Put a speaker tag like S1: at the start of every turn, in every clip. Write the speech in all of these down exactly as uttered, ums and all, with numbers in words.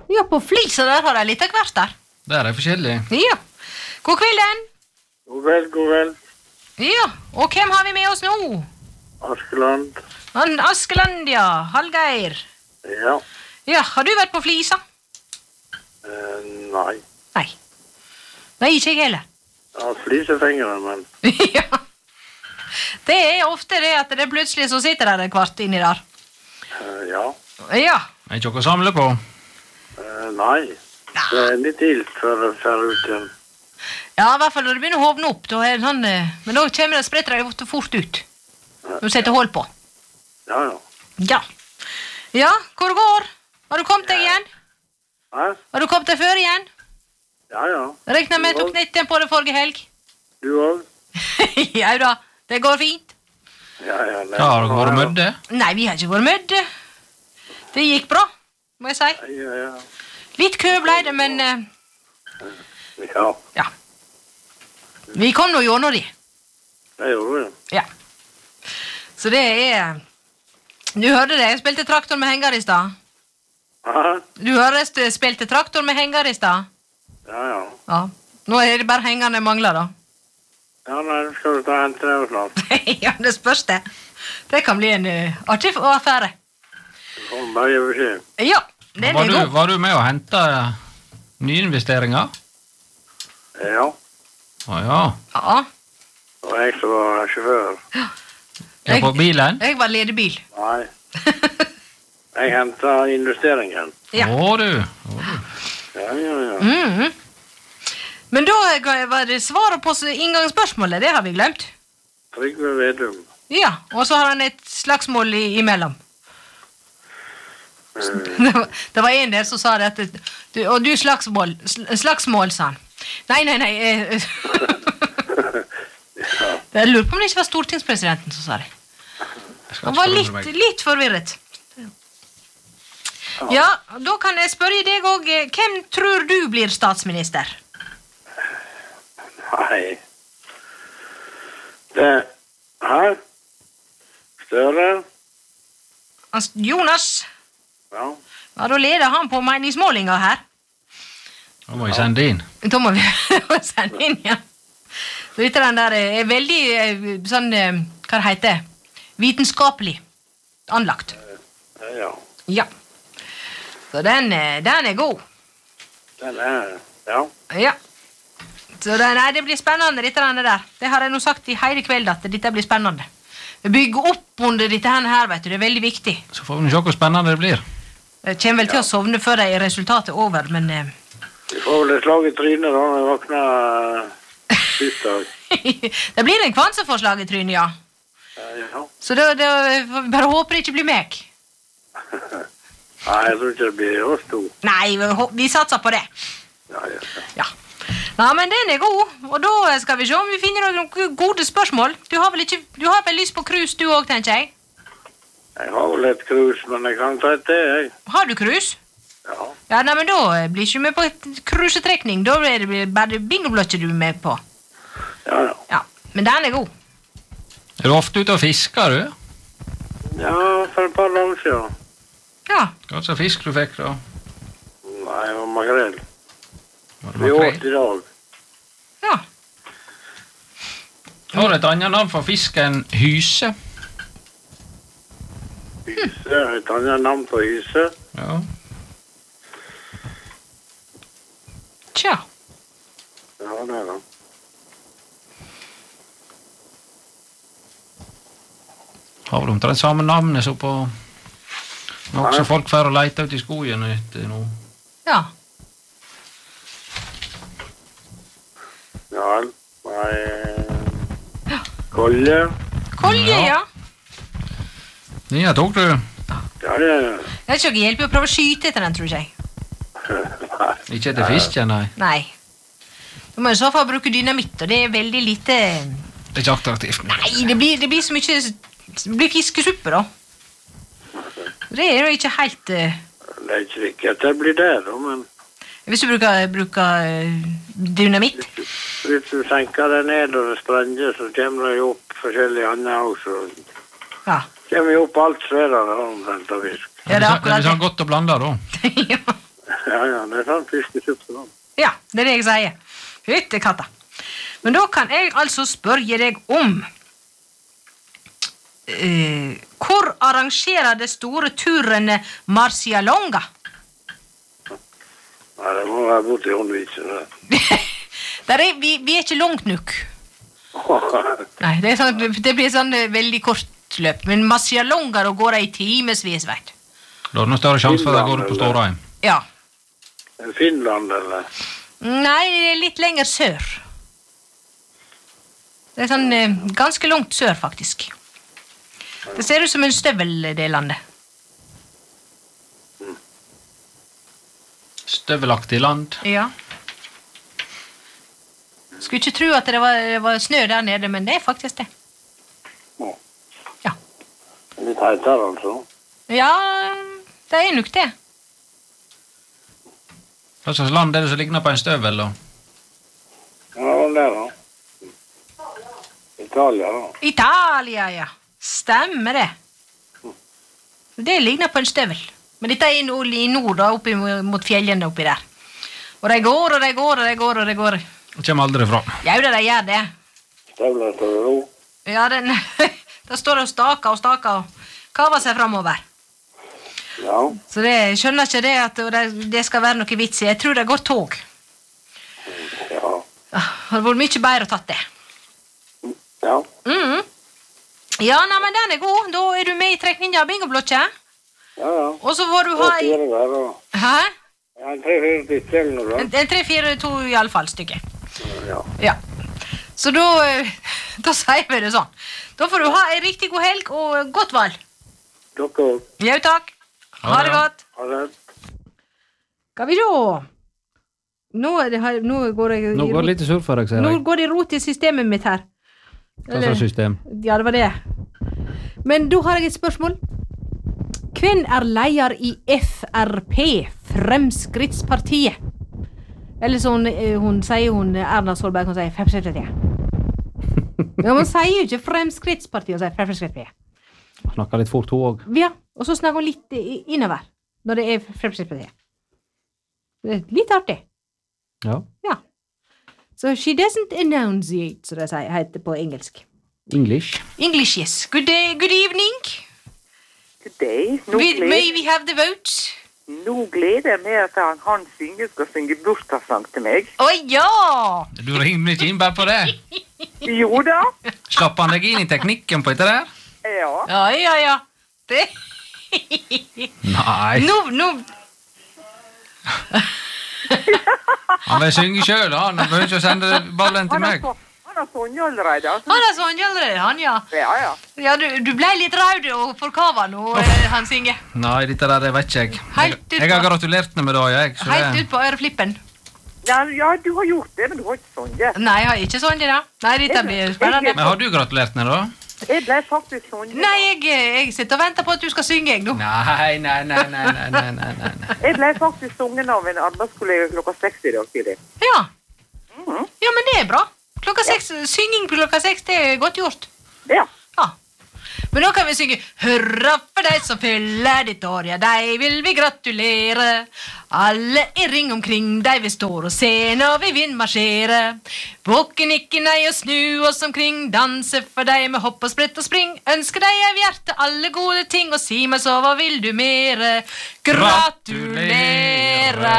S1: Ja, på Flisa der har jeg litt av hvert der.
S2: Der er forskjellig.
S1: Ja. God kvelden.
S3: God kveld, god kveld.
S1: Ja, og hvem har vi med oss nå?
S3: Askeland.
S1: Han Askeland, ja. Hallgeir.
S3: Ja.
S1: Ja, har du vært på Flisa?
S3: Eh, nei.
S1: Nei. Nei, ikke jeg heller.
S3: Ja, flisefengere, men...
S1: Ja. Det er ofte det at det er plutselig så sitter der en kvart inni der.
S3: Eh, ja.
S1: Ja.
S2: Er ikke noe å samle på?
S3: Eh, nei. Det er litt ilt før det fer ut igjen.
S1: Ja, i hvert fall når det begynner å hovne opp, da er det sånn, eh, men da kommer det spretter det jo fort ut. Når du setter hold på.
S3: Ja, ja.
S1: Ja. Ja, hvor går? Har du kommet deg igjen?
S3: Hæ?
S1: Har du kommet deg før igjen?
S3: Ja, ja.
S1: Regner med at du knytte på det forrige helg.
S3: Du også?
S1: Ja da, det går fint.
S3: Ja, ja. Det,
S2: Ja, har dere vært mødde?
S1: Nei, vi har ikke vært mødde. Det gikk bra, må jeg si.
S3: Ja, ja.
S1: Litt kø ble det, men eh,
S3: Ja,
S1: ja. Vi kom nå gjennom det.
S3: det gjorde vi.
S1: Ja. Så det er... Du hørte det, jeg spilte traktor med henger i stad.
S3: Hæ?
S1: Du hørte jeg spilte traktor med henger i stad.
S3: Ja, ja.
S1: Ja. Nå er det bare hengerne mangler da.
S3: Ja, nei, skal du ta en til deg snart?
S1: Ja, det spørs det. Det kan bli en uh, artig affære.
S3: Du får bare gi beskjed.
S1: Ja, den
S2: Var
S1: er
S2: du,
S1: god.
S2: var du med å hente nyinvesteringer?
S3: Ja,
S2: Å ja.
S1: Ja,
S3: og jeg som var sjåfør.
S2: Ja, på bilen?
S1: jeg var ledebil.
S3: Nei. Jeg hentet investeringen.
S1: Ja.
S2: Å du. Å, du.
S3: Ja, ja, ja.
S1: Mhm. Men da eh, var det svaret på inngangsspørsmålet, det har vi glemt.
S3: Trygve Vedum.
S1: Ja, og så har han et slagsmål i, imellom. Det var, det var en der som sa det at du, og du slagsmål, sl- slagsmål, sa han. Nei, nei, nei. Eh, jeg lurer på om det ikke var stortingspresidenten som sa det.
S2: Jeg skal
S1: Han
S2: ikke
S1: var
S2: forundre
S1: litt,
S2: meg.
S1: litt forvirret. Ja, da kan jeg spørre deg også, eh, hvem tror du blir statsminister?
S3: Nei. Det... Her. Støre.
S1: Altså, Jonas,
S3: Ja.
S1: ja, da leder han på meningsmålinger her.
S2: Da må vi sende inn.
S1: Da må vi sende inn, ja. Så dette den der er veldig eh, sånn, eh, hva det heter, vitenskapelig anlagt.
S3: Ja, ja.
S1: Ja. Så den, eh, den er god.
S3: Den er... Ja.
S1: Ja. Så det, nei, det blir spennende, dette den der. Det har jeg nå sagt i hele kveld at dette blir spennende. Vi bygger opp under dette her, vet du, det er veldig viktig.
S2: Så får vi se hvor spennende det blir.
S1: Jeg kommer vel til å sovne før det er resultatet over, men... Eh,
S3: Vi får vel et slag i trynet da, når vi våkner sist dag.
S1: det blir en kvanseforslag i trynet, ja.
S3: Ja, ja.
S1: Så da, da får vi bare håper det ikke blir meg.
S3: Nei, jeg tror ikke det blir oss to.
S1: Nei, vi, hå- vi satser på det.
S3: Ja, ja, ja.
S1: Ja. Nei, men den er god, og da skal vi se om vi finner noen gode spørsmål. Du har vel, ikke, du har vel lyst på krus du også, tenker jeg?
S3: Jeg har vel et krus, men jeg kan ta et det, jeg.
S1: Har du krus?
S3: Ja.
S1: Ja, nei, men da blir ikke du med på krusetrekning. Da er det bare bingoblokker du er med på.
S3: Ja, ja.
S1: Ja, men den er god.
S2: Er du ofte ute og fisker, du?
S3: Ja, for et par dager siden.
S1: Ja.
S2: Hva slags fisk du fikk, da?
S3: Nei, det var makrell.
S2: Var det
S3: Vi
S2: makrell?
S3: åt i dag.
S1: Ja.
S2: Har du et annet navn for fisken hyse?
S3: Hyse, et annet navn på hyse.
S2: Ja.
S1: Tja.
S3: Ja, det er det.
S2: Har du omtrent samme navnet så på... Noe som folk får å lete ut i skogen etter nå.
S1: Ja.
S3: Ja, nei... Kolje.
S1: Kolje, ja.
S2: Ja, tok du?
S3: Ja, det er...
S1: Det er ikke noe hjelp å prøve å skyte etter den, tror jeg.
S3: Nei.
S2: Ikke etter fisken, nei.
S1: Nei. Du må i så fall bruke dynamitt, og det er veldig lite...
S2: Det er ikke attraktivt. Men...
S1: Nei, det blir, det blir så mye... Det blir fiskesuppe, da. Det er jo ikke helt... Uh...
S3: Det er ikke sikkert det blir det, da, men...
S1: Hvis du bruker, bruker uh, dynamitt.
S3: Hvis du, hvis du senker det ned og det sprenger, så kommer det jo opp forskjellige andre også.
S1: Ja.
S3: Kommer jo opp alt svære da, omtrent av fisk.
S1: Ja, det er
S2: det er
S1: akkurat
S2: sånn godt å blande, da.
S1: ja.
S3: Ja, ja, det er sånn fiskesuppe da.
S1: Ja, det er det jeg sier. Hytte katta. Men da kan jeg altså spørre deg om uh, hvor arrangerer det store turen Marcialonga?
S3: Ja, det må være borte i Håndvitsen.
S1: Der er, vi, vi er ikke langt nok. Nei, det, er sånn, det blir sånn uh, veldig kort løp. Men Marcialonga da går det i timesvis, vet du.
S2: Da er det noen større sjanse for at det går på Stårheim.
S1: Ja.
S3: Finland, eller?
S1: Nei, det er litt lenger sør. Det er sånn uh, ganske langt sør, faktisk. Det ser ut som en støvel, det landet.
S2: Støvelaktig land.
S1: Ja. Skulle ikke tro at det var, det var snø der nede, men det er faktisk det. Ja.
S3: Litt heitere, altså.
S1: Ja, det er nok det.
S2: Hva slags land er det som ligner på en støvel, da?
S3: Ja, det var der da. Italia, da.
S1: Italia, ja. Stemmer det. Det ligner på en støvel. Men dette er i nord, i nord da, oppi mot fjellene oppi der. Og de går, og de går, og de går, og de går.
S2: Det kommer aldri fra.
S1: Ja, da, de gjør det.
S3: Støvler står det ro.
S1: Ja, den, da står det og staker og staker og kaver seg fremover.
S3: Ja.
S1: Så det, jeg skjønner ikke det at det, det skal være noe vits i. Jeg tror det går tog.
S3: Ja.
S1: Det hadde vært mye bedre å tatt det.
S3: Ja.
S1: Mhm. Ja, nei, men den er god. Da er du med i trekninga av bingoblokket.
S3: Ja, ja.
S1: Og så får du ha i...
S3: Fire der, da.
S1: Hæ?
S3: Ja, en tre-fire stykker eller noe, da.
S1: En, en tre, fire, to i alle fall stykker.
S3: Ja.
S1: Ja. Så da, eh, da sier vi det sånn. Da får du ha en riktig god helg og godt valg.
S3: Dere også.
S1: Ja, takk. Ha det godt.
S3: Ha det.
S1: Skal vi se. Nå, er det, her- nå går det...
S2: Nå går det litt sur for deg, ser
S1: Nå
S2: jeg.
S1: går det rot i systemet mitt her.
S2: Hva slags system?
S1: Ja, det var det. Men da har jeg et spørsmål. Hvem er leder i F R P, Fremskrittspartiet? Eller så hun, eh, hun sier hun, Erna Solberg, hun sier Fremskrittspartiet. Ja, hun sier jo ikke Fremskrittspartiet, hun sier Fremskrittspartiet.
S2: Snakker litt fort, hun også.
S1: Ja, og så snakker hun litt i- innover, når det er Fremskrittspartiet. Det er litt artig.
S2: Ja.
S1: Ja. So she doesn't enunciate, så det sier- heter på engelsk.
S2: English.
S1: English, yes. Good day, good evening.
S4: Good day. Nå,
S1: We, may
S4: gleder,
S1: we have the votes?
S4: nå gleder jeg meg at han Hans Inge skal synge bursdagssang til meg.
S1: Å ja!
S2: Du ringer ikke inn bare på det.
S4: Jo da.
S2: Slapp han deg inn i teknikken på dette der?
S4: Ja.
S1: Ja, ja, ja. Det...
S2: Nei.
S1: Nå, nå...
S2: Han vil synge selv, han. Han behøver ikke å sende ballen til
S4: Han har,
S2: meg.
S4: så, han har sunget allerede. Altså.
S1: Han er sånn allerede, han, ja.
S4: Ja, ja.
S1: Ja, du, du ble litt rød og forkava nå, eh, Hans Inge.
S2: Nei, dette der, det vet ikke jeg. Jeg,
S1: Helt ut
S2: jeg har
S1: på-
S2: gratulert henne med det, jeg. Så
S1: Helt
S2: det,
S1: ut på øreflippen.
S4: Ja, ja, du har gjort det, men du har ikke sunget.
S1: Nei, jeg har ikke sånn det da. Nei, dette blir spennende.
S2: men har du gratulert henne, da?
S4: Jeg ble faktisk sunget.
S1: Nei, jeg, jeg sitter og venter på at du skal synge, jeg nå.
S2: Nei, nei, nei, nei, nei, nei, nei, nei.
S4: Jeg ble faktisk sunget av en arbeidskollega klokka seks i dag tidlig.
S1: Ja.
S4: Mhm.
S1: Ja, men det er bra. Klokka seks, synging på klokka seks, det er godt gjort.
S4: Ja.
S1: Ja. Men nå kan vi synge Hurra for deg som fyller ditt år, ja, deg vil vi gratulere. Alle i ring omkring deg vi står og ser når vi vil marsjere. Bukken ikke nei og snu oss omkring, danse for deg med hopp og sprett og spring. Ønsker deg av hjertet alle gode ting, og si meg så hva vil du mere? Gratulere.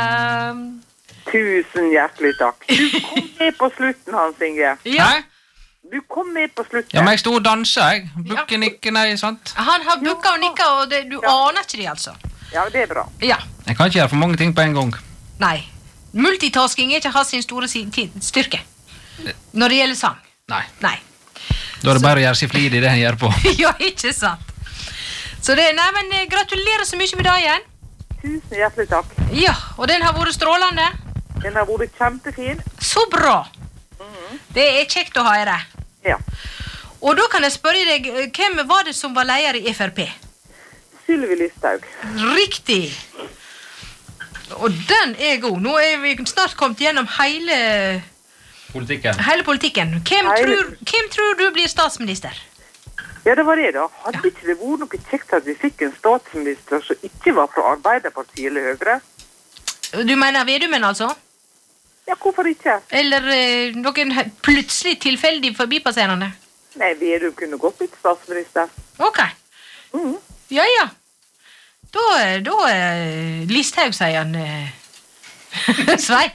S4: Tusen hjertelig takk. Du kom med på slutten, Hans Inge.
S1: Ja,
S2: Hæ?
S4: Du kom med på slutten.
S2: Ja, men jeg stod og danset, jeg. Bukken ikke, nei, sant?
S1: han har bukka og nikka, og det, du aner ikke det, altså.
S4: Ja, det er bra.
S1: Ja.
S2: Jeg kan ikke gjøre for mange ting på en gang.
S1: Nei. Multitasking er ikke hans sin store si- ti- styrke. Når det gjelder sang.
S2: Nei.
S1: Nei.
S2: Da er det bare å gjøre seg flid i det han gjør på.
S1: Ja, ikke sant. Så det, nei, men eh, gratulerer så mye med dagen.
S4: Tusen hjertelig takk.
S1: Ja, og den har vært strålende.
S4: Den har vært kjempefin.
S1: Så bra. Det er kjekt å høre.
S4: Ja.
S1: Og da kan jeg spørre deg, eh, hvem var det som var leder i F R P?
S4: Sylvi Listhaug.
S1: Riktig. Og den er god. Nå er vi snart kommet gjennom hele,
S2: Politikken.
S1: hele politikken. Hvem,
S4: Hele-
S1: tror, hvem tror du blir statsminister?
S4: Ja, det var det da. Hadde ikke det vært noe kjekt at vi fikk en statsminister som ikke var fra Arbeiderpartiet eller Høyre?
S1: Du mener Vedumen, altså?
S4: Ja, hvorfor ikke?
S1: Eller eh, noen he- plutselig tilfeldig forbipasserende?
S4: Nei, Vedum kunne godt blitt statsminister.
S1: Ok.
S4: Mhm.
S1: Ja, ja. Da, da eh, Listhaug, sier han. eh, Svein.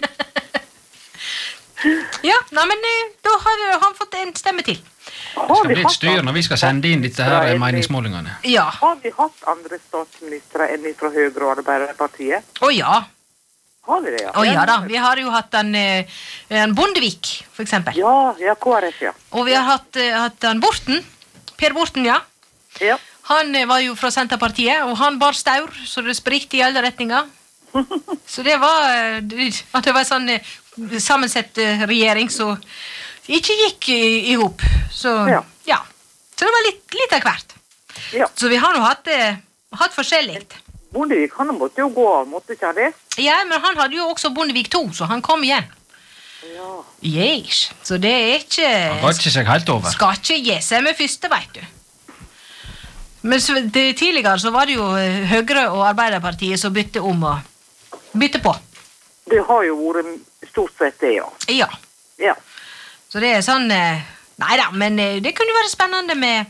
S1: Ja, nei, men eh, da har han fått en stemme til.
S4: Har
S2: Det skal
S4: vi
S2: bli et
S4: hatt
S2: styr når vi skal sende inn dette her
S4: andre-
S2: meningsmålingene.
S1: Ja.
S4: Har vi hatt andre statsministre enn fra Høyre og Arbeiderpartiet?
S1: Å ja.
S4: Har vi det, ja?
S1: Å ja da. Vi har jo hatt en, eh, en Bondevik, for eksempel.
S4: Ja, ja, K R F, ja.
S1: Og vi har hatt, eh, hatt en Borten. Per Borten, ja.
S4: Ja.
S1: Han eh, var jo fra Senterpartiet, og han bar staur, så det sprikte i alle retninger. Så det var eh, det- at det var en sånn eh, sammensett eh, regjering som ikke gikk i, i hop. Så
S4: Ja.
S1: ja. Så det var litt, litt av hvert.
S4: Ja.
S1: Så vi har nå hatt, eh, hatt forskjellig.
S4: Bondevik, han måtte jo gå av, måtte ikke han det?
S1: Ja, men han hadde jo også Bondevik to, så han kom igjen.
S4: Ja.
S1: Yes. Så det er ikke
S2: Han ga ikke seg helt over.
S1: Skal ikke gi seg med første, vet du. Men så, det, tidligere så var det jo eh, Høyre og Arbeiderpartiet som bytte om og bytte på.
S4: Det har jo vært stort sett det, ja.
S1: Ja.
S4: Ja.
S1: Så det er sånn eh, Nei da, men eh, det kunne være spennende med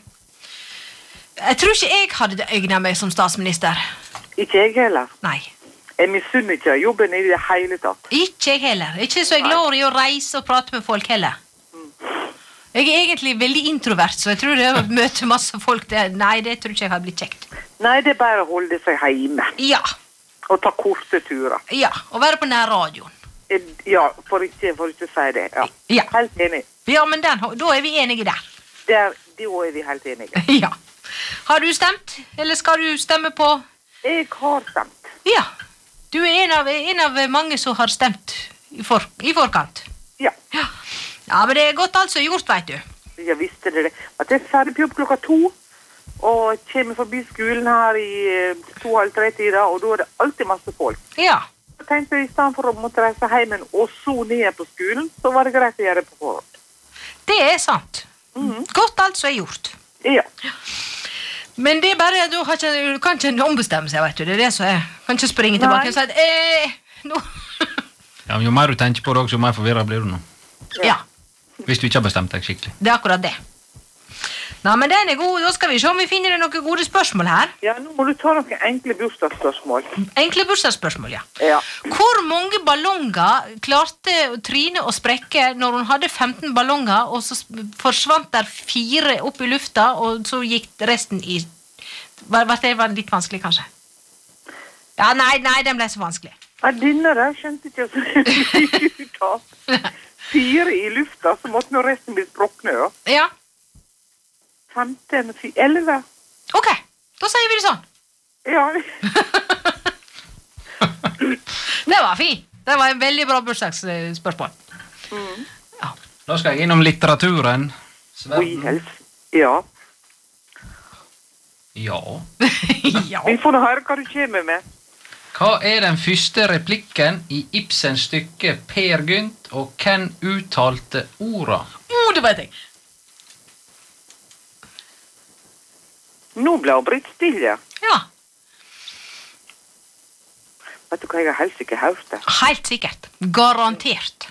S1: Jeg tror ikke jeg hadde egnet meg som statsminister.
S4: Ikke jeg heller.
S1: Nei.
S4: Jeg misunner ikke jobben i det hele tatt.
S1: Ikke jeg heller. Ikke så jeg glad i å reise og prate med folk heller. Jeg er egentlig veldig introvert, så jeg tror det å møte masse folk det, Nei, det tror ikke jeg har blitt kjekt.
S4: Nei, det er bare å holde seg hjemme
S1: Ja.
S4: og ta korte turer.
S1: Ja. Å være på nærradioen.
S4: Eh, Ja, for ikke, for ikke å si det. Ja.
S1: Ja.
S4: Helt enig.
S1: Ja, men den, da er vi enige der.
S4: Der, da er vi helt enige.
S1: Ja. Har du stemt, eller skal du stemme på?
S4: Jeg har stemt.
S1: Ja. Du er en av, en av mange som har stemt i, for, i forkant.
S4: Ja.
S1: Ja. Ja, men det er godt altså gjort, vet du.
S4: Jeg visste det. At jeg er ferdig på jobb klokka to, og kommer forbi skolen her i eh, to-halv tre-tida, og da er det alltid masse folk.
S1: Ja.
S4: Jeg tenkte i stedet for å måtte reise hjem og så ned på skolen, så var det greit å gjøre det på forhånd.
S1: Det er sant. Godt altså er gjort.
S4: Ja.
S1: Men det er bare, du har ikke, du kan ikke ombestemme seg, vet du. Det er det som er. Kan ikke springe tilbake
S4: Nei.
S1: og si at, eh, nå.
S2: Ja, men jo mer du tenker på det også, jo mer forvirret blir du nå.
S1: Ja,
S2: Hvis du ikke har bestemt deg skikkelig.
S1: det er akkurat det. Nei, men den er god. Da skal vi se om vi finner noen gode spørsmål her.
S4: Ja, nå må du ta noen enkle bursdagsspørsmål.
S1: Enkle bursdagsspørsmål, ja.
S4: Ja.
S1: Hvor mange ballonger klarte Trine å sprekke når hun hadde femten ballonger, og så s- forsvant der fire opp i lufta, og så gikk resten i... Var, var det var litt vanskelig, kanskje? Ja, nei, nei, den ble så vanskelig.
S4: Ja, denne der skjønte ikke så mye ut av. Fire i lufta, så måtte nå resten bli sprokne, ja.
S1: Ja,
S4: femten, fi- elleve.
S1: ok. Da sier vi det sånn.
S4: Ja.
S1: Det var fint. Det var en veldig bra bursdagsspørsmål.
S2: Da skal jeg innom litteraturen.
S4: Oi, helst. Ja.
S2: Ja.
S1: Ja.
S4: Vi får nå høre hva du kommer med.
S2: Hva er den første replikken i Ibsens stykke Per Gynt, og hvem uttalte orda?
S1: Oh, det vet jeg.
S4: Nå ble hun britt stille.
S1: Ja,
S4: Vet du hva, jeg har helst ikke hørt det.
S1: helt sikkert. Garantert.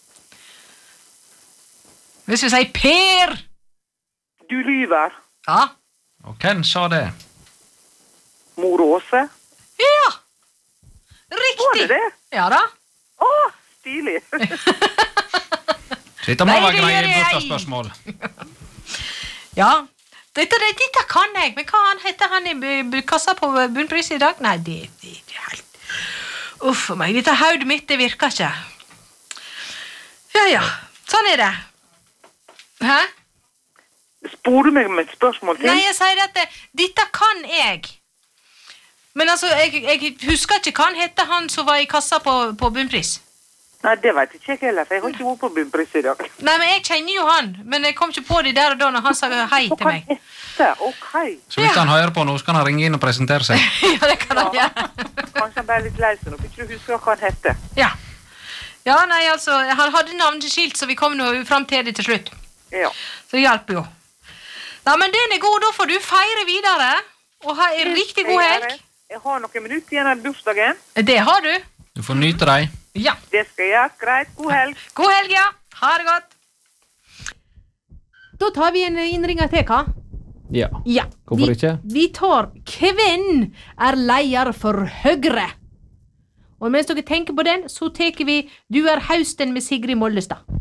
S1: Hvis vi sier Per.
S4: Du lyver.
S1: Ja.
S2: Og hvem sa det?
S4: Mor Åse.
S1: Ja. Riktig.
S4: Var det det?
S1: Ja da.
S4: Å, stilig.
S2: Dette må
S1: Nei,
S2: være
S1: det
S2: greie
S1: gjør jeg.
S2: bursdagsspørsmål.
S1: Ja. Dette, det- dette kan jeg, men hva han heter han i bu- bu- kassa på bunnpris i dag? Nei, det, det, det er helt... Uff for meg, dette hodet mitt, det virker ikke. Ja, ja, sånn er det. Hæ?
S4: Spor du meg med et spørsmål til?
S1: Nei, jeg sier at det, dette kan jeg. Men altså, jeg, jeg husker ikke hva han heter han som var i kassa på, på bunnpris.
S4: Nei, det vet ikke jeg heller, for jeg har ikke vært på bunnpris i dag.
S1: Nei, men jeg kjenner jo han, men jeg kom ikke på det der og da når han sa hei
S4: Hva
S1: til
S4: kan
S1: meg.
S4: hette? Ok.
S2: Så hvis
S1: Ja.
S2: han hører på nå, så kan han ringe inn og presentere seg.
S1: Ja, det kan han gjøre.
S4: Kanskje han ble litt lei seg nå, for ikke du husker hva han hette.
S1: Ja. Ja, nei, altså, han hadde navneskilt, så vi kom nå frem til det til slutt.
S4: Ja.
S1: Så det hjelper jo. Nei, men den er god, da får du feire videre, og ha en riktig god helg.
S4: Jeg har noen minutter igjen av bursdagen.
S1: Det har du.
S2: Du får nyte deg.
S1: Ja.
S4: Det skal jeg. Greit. God helg.
S1: God helg, ja. Ha det godt. Da tar vi en innringer til, hva?
S2: Ja.
S1: Ja.
S2: Hvorfor
S1: vi,
S2: ikke?
S1: Vi tar Hvem er leier for Høyre? Og mens dere tenker på den, så teker vi Du er hausten med Sigrid Mollestad.